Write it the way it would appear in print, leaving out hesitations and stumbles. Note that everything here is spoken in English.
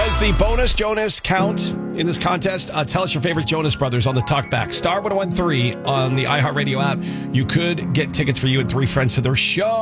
Does the bonus Jonas count in this contest? Tell us your favorite Jonas Brothers on the talkback. Star 1013 on the iHeartRadio app. You could get tickets for you and 3 friends to their show.